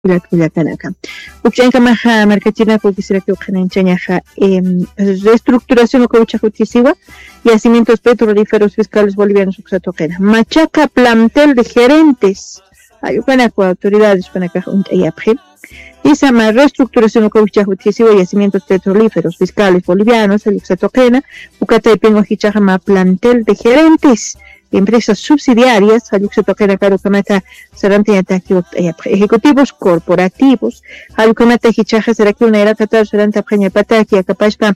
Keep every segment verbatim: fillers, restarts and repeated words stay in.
Kulat Kulakanaka. Uchanka Maha Marcachina quisiera que Ujanenchañaja reestructuración o Cauchajutisiwa, yacimientos petrolíferos fiscales bolivianos Uxatoquena. Machaca plantel de gerentes. Ayucanaco, autoridades Panaca y Apre. Esa más reestructuración o Cauchajutisiwa, yacimientos petrolíferos fiscales bolivianos, el Uxatoquena, Ucata y Pengo Hichajama plantel de gerentes. Empresas subsidiarias, Ayuxatoquena Carucamata, Sarantayata, ejecutivos corporativos, Ayucamata Hichaja, será que una era Catar, Saranta Preña Pataki, Capachpa,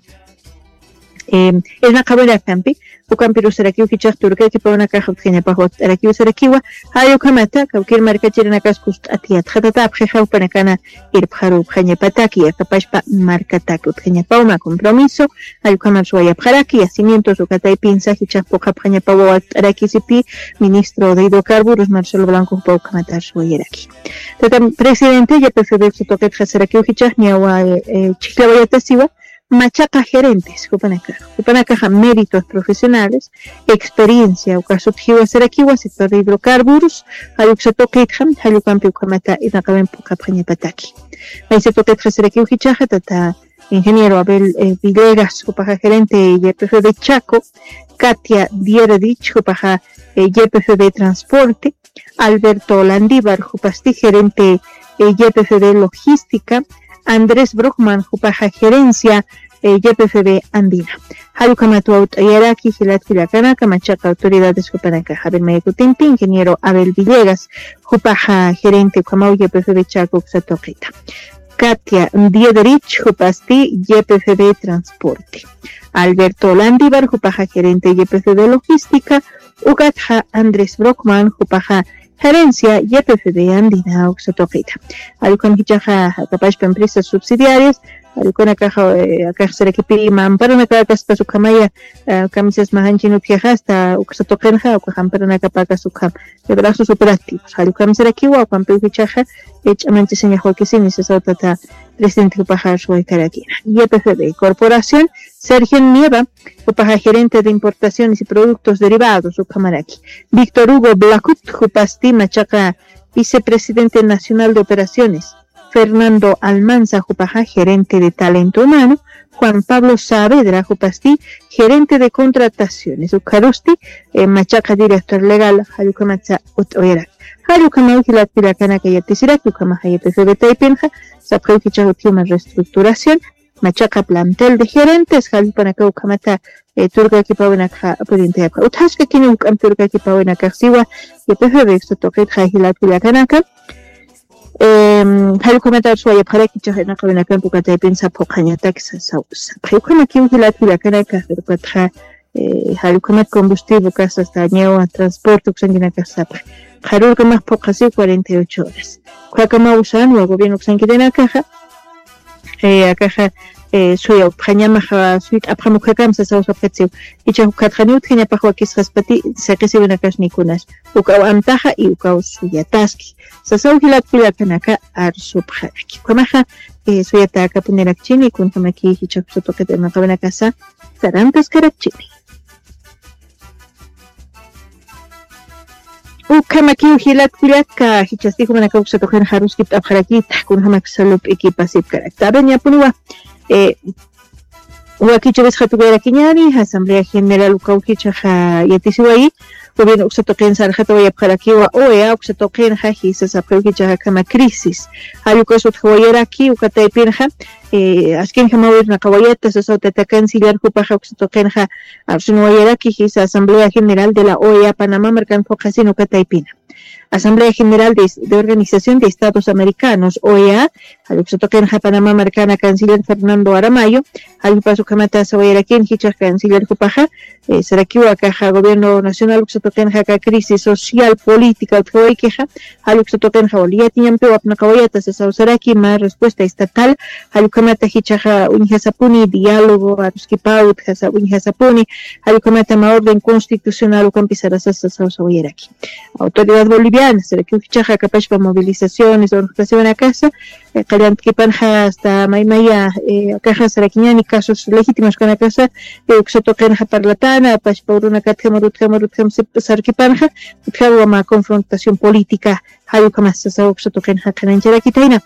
es una cabra campi, o campiru será que Hichaj Turca, que para una caja pequeña para era que será que Ayucamata, cualquier marca chirena cascust atiat, Hatata, Preja, Panacana, Irparu, Preña Pataki, Capachpa, marca taco, Preña Pauma, compromiso, Ayucamat Suaya Paraki, yacimientos, Ucatay Pinza, Hichaj Poca Preña Pau, Arakisipi, ministro de hidrocarburos, Marcelo Blanco, Paucamatar Suayeraki. Presidente, ya preferió que toque será que Hichaj, Niawa, Chiclavayatasiwa, Machaca gerentes, Jupanaca, Jupanaca méritos profesionales, experiencia, o caso de Serakiwa, sector de hidrocarburos, Hayuxatoquetam, Hayucampi Ucamata y Nacaben Pucapaña Pataki. Ahí se toque Serakiwa Hichaja, Tata, ingeniero Abel eh, Villegas, Jupaja gerente Y P F de Chaco, Katia Dieredich, Jupaja eh, Y P F de Transporte, Alberto Landívar, Jupasti gerente eh, Y P F de Logística, Andrés Brockman, Jupaja Gerencia, eh, Y P F B Andina. Hayucamatu Autayaraki, Gilat Kilacana, Camachaca, Autoridades Jupanaca, Javier Mayacutimpi, Ingeniero Abel Villegas, Jupaja Gerente, Camau, Y P F B Chaco, Xatoqueta. Katia Diederich, Jupasti, Y P F B Transporte. Alberto Landívar, Jupaja Gerente, Y P F B Logística, Ugatja Andrés Brockman, Jupaja Gerencia Y P F B Andina Oxatoqueta. Alcon Hichaja, capaz para empresas subsidiarias, Alcon Acaja, Acaja Serequipi, Mamparan Acacas su Camaya, Camisas Mahanchino Piaja, hasta Oxatoquenja, o Cajamparan Acapaca su Cam, de brazos operativos. Alcon Serequiwa, o Campeu Hichaja, Echamante Seña Joaquín, y se salta presidente Upaja Suaycaraquina. Y P F B Corporación, Sergio Nieva, Upaja gerente de importaciones y productos derivados, Ucamaraki. Víctor Hugo Blacut, Jupasti Machaca, vicepresidente nacional de operaciones. Fernando Almanza, Jupaja, gerente de talento humano. Juan Pablo Saavedra, Jupasti, gerente de contrataciones. Ucarusti, eh, Machaca, director legal, Hayucamacha Utoyerak. Hayucamau, Gilat Piracana, Kayatisirak, Yucamaja, Y P F B Taipenja, Sapeukicha, Utiuma, reestructuración. Machaca plantel de gerentes, Jalpanaka, Ucamata, Turca Kipawenaka, Purinteaka. Utashka Kini Ukam Turca Kipawenaka, Siwa, Y P F B, Sotoket, Hajilat Pirakanaka. Hayukamata Suaya Parakicha, Nakawenaka, Pukata, Pensa Pokañatak, Saus. Hayukamaki, Ujilat Pirakanaka, Turcatra, Hayukamat combustible, casa hasta Ñewa, transporte, Uxanginaka Sapra. Harukamak Pokasi, cuarenta y ocho horas. Kwakama Usan, o gobierno Uxanginaka Caja. Akaja suya Panyamaha suit Apramukakam Saus of Petsu, each of Katranut Hinapahakis Haspati, Sakisiv Nakashnikunas, Uka Amtaha, Uka Suyataski, Sasau Hilat Pilakanaka, Ar Subhanaki. Kamaha, Suyataka Punerakchini, Kuntamaki, Hichak Sotoket and Nakavanakasa, Sarantas Karakchini. Ukamaki Hilat Pilaka, Hichasti Manakok Sotokan Haruskip Abharakit, Kunhamak Salup Ekipasip Karaktabenya Punua. Uakicho ves Hatugera Kiñari, Asamblea General Ukaukicha Yatisiwai, Gobierno Uxatoquen Sarjatoya Parakiwa, Oea, Uxatoquen Hajis, Sapeukicha Kama Crisis, Ayukosut Hawayeraki, Ukatay Pirja, Askin Hamawir Nakawayeta, Sosotata Canciller Jupaja Uxatoqenja, Arsunuayeraki, His Asamblea General de la O E A Panamá, Mercan Focasino Cataypina. Asamblea General de, de Organización de Estados Americanos, O E A, Aluxotoquenja Panamá Marcana, Canciller Fernando Aramayo, Alupasu Kamata Sawayeraquín, Hicha Canciller Jupaja, eh, Sarakiwa Caja, Gobierno Nacional, Aluxotoquenja, Crisis Social, Política, Alcoiqueja, Aluxotoquenja, Oliatiñampe, Apnacawayata, Sasau Saraki, más respuesta estatal, ayukamata hichaja unihasapuni diálogo aruskipaut hasa unihasapuni ayukamata ma orden constitucional ukampisarasasa sausawiraki autoridad boliviana será que hichaja capaz movilizaciones organización a casa callant que panja hasta maimaya caja saraquiñani casos legítimos con la casa que se toquen parlatana pas por una catemarut camarut cam sarquipanja ma confrontación política ayukamasa sa que se toquen hakananchera kitaina